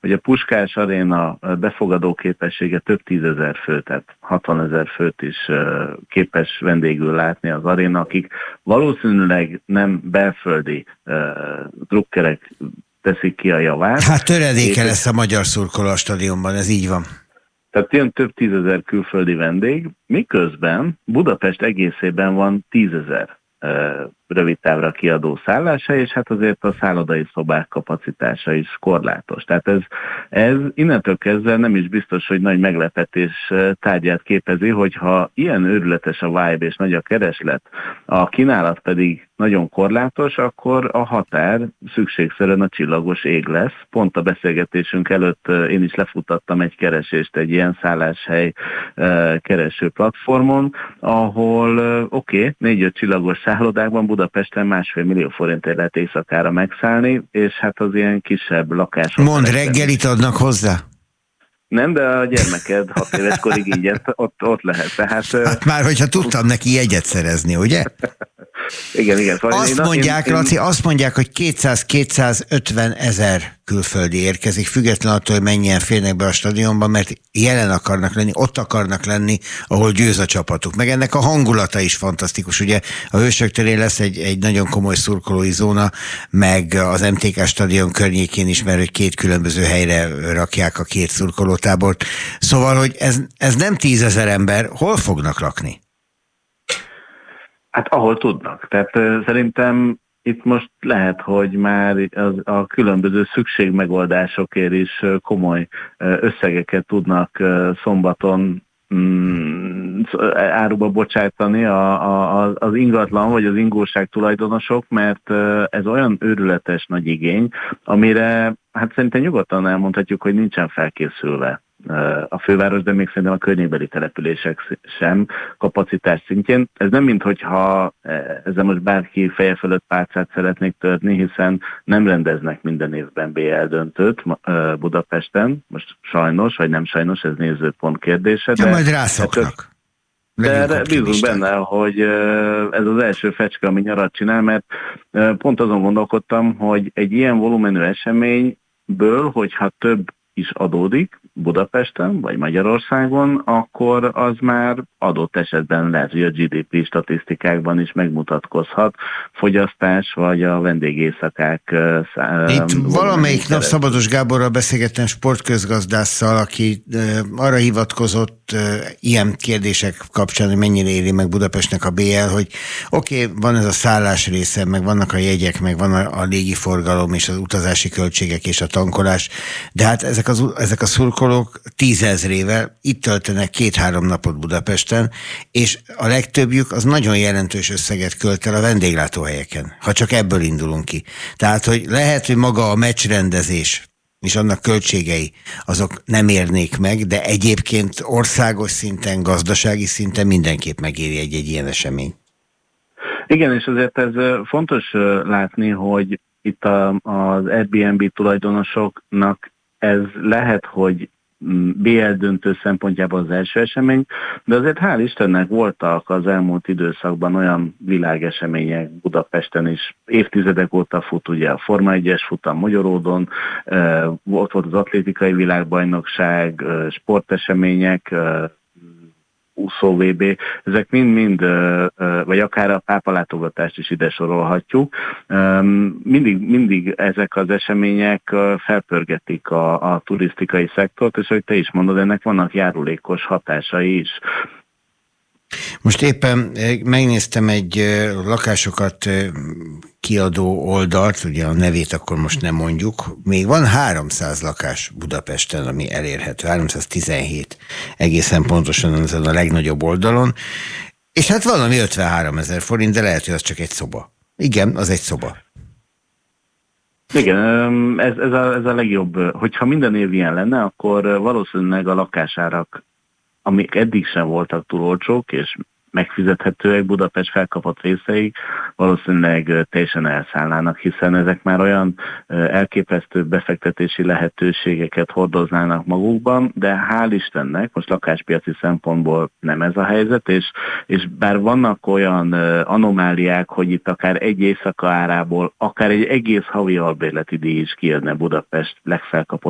hogy a Puskás Aréna befogadó képessége több 10 000 fő, tehát 60 000 főt is képes vendégül látni az aréna, akik valószínűleg nem belföldi drukkerek teszik ki a javát. Hát töredéke lesz a magyar szurkoló a stadionban, ez így van. Tehát jön több 10 000 külföldi vendég, miközben Budapest egészében van 10 000 rövid távra kiadó szálláshely, és hát azért a szállodai szobák kapacitása is korlátos. Tehát ez innentől kezdve nem is biztos, hogy nagy meglepetés tárgyát képezi, hogyha ilyen őrületes a vibe és nagy a kereslet, a kínálat pedig nagyon korlátos, akkor a határ szükségszerűen a csillagos ég lesz. Pont a beszélgetésünk előtt én is lefutattam egy keresést egy ilyen szálláshely kereső platformon, ahol 4-5 csillagos szállodákban Budapesten 1,5 millió forintért lehet éjszakára megszállni, és hát az ilyen kisebb lakások... Mond, reggelit adnak hozzá? Nem, de a gyermeked 6 éves korig ingyen ott lehet. Tehát, hát már, hogyha tudtam neki jegyet szerezni, ugye? Igen. Laci, azt mondják, hogy 200-250 000 külföldi érkezik, független attól, hogy mennyien férnek be a stadionban, mert jelen akarnak lenni, ott akarnak lenni, ahol győz a csapatuk. Meg ennek a hangulata is fantasztikus. Ugye a Hősök terén lesz egy nagyon komoly szurkolói zóna, meg az MTK stadion környékén is, mert hogy 2 különböző helyre rakják a 2 szurkolótábort. Szóval, hogy ez nem 10 000 ember, hol fognak lakni? Hát ahol tudnak. Tehát szerintem itt most lehet, hogy már a különböző szükségmegoldásokért is komoly összegeket tudnak szombaton áruba bocsájtani az ingatlan vagy az ingóság tulajdonosok, mert ez olyan őrületes nagy igény, amire hát szerintem nyugodtan elmondhatjuk, hogy nincsen felkészülve a főváros, de még szerintem a környékbeli települések sem kapacitás szintjén. Ez nem minthogyha ezzel most bárki feje fölött pálcát szeretnék törni, hiszen nem rendeznek minden évben BL döntőt Budapesten. Most sajnos, vagy nem sajnos, ez nézőpont kérdése. De majd rászoknak. De bízunk benne, hogy ez az első fecske, ami nyarat csinál, mert pont azon gondolkodtam, hogy egy ilyen volumenű eseményből, hogyha több is adódik Budapesten vagy Magyarországon, akkor az már adott esetben lehet, hogy a GDP statisztikákban is megmutatkozhat, fogyasztás vagy a vendégészakák. Itt valamelyik nap Szabados Gáborral beszélgettem, sportközgazdásszal, aki arra hivatkozott ilyen kérdések kapcsán, hogy mennyire éri meg Budapestnek a BL, hogy van ez a szállás része, meg vannak a jegyek, meg van a légiforgalom és az utazási költségek és a tankolás, de hát ezek a szurkolók 10 000-ével itt töltenek 2-3 napot Budapesten, és a legtöbbjük az nagyon jelentős összeget költ el a vendéglátóhelyeken, ha csak ebből indulunk ki. Tehát, hogy lehet, hogy maga a meccsrendezés és annak költségei azok nem érnék meg, de egyébként országos szinten, gazdasági szinten mindenképp megéri egy ilyen esemény. Igen, és azért ez fontos látni, hogy itt az Airbnb tulajdonosoknak ez lehet, hogy BL döntő szempontjából az első esemény, de azért hál' Istennek voltak az elmúlt időszakban olyan világesemények Budapesten is. Évtizedek óta fut ugye a Forma 1-es futam Magyaródon, volt az atlétikai világbajnokság, sportesemények, úszó VB, ezek mind-mind, vagy akár a pápalátogatást is ide sorolhatjuk. Mindig ezek az események felpörgetik a turisztikai szektort, és hogy te is mondod, ennek vannak járulékos hatásai is. Most éppen megnéztem egy lakásokat kiadó oldalt, ugye a nevét akkor most nem mondjuk, még van 300 lakás Budapesten, ami elérhető, 317 egészen pontosan ezen a legnagyobb oldalon, és hát valami 53 000 forint, de lehet, hogy az csak egy szoba. Igen, az egy szoba. Igen, ez a legjobb, hogyha minden év ilyen lenne, akkor valószínűleg a lakásárak, amik eddig sem voltak túl olcsók, és megfizethetőek Budapest felkapott részeig, valószínűleg teljesen elszállnának, hiszen ezek már olyan elképesztő befektetési lehetőségeket hordoznának magukban, de hál' Istennek, most lakáspiaci szempontból nem ez a helyzet, és bár vannak olyan anomáliák, hogy itt akár egy éjszaka árából, akár egy egész havi albérleti díj is kijönne Budapest legfelkapott